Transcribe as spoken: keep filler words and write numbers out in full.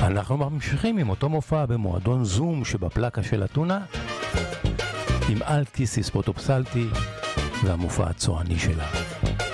אנחנו ממשיכים עם אותו מופע במועדון זום שבפלקה של אתונה, עם אלטיס ספוטופסלטי והמופע הצועני שלה.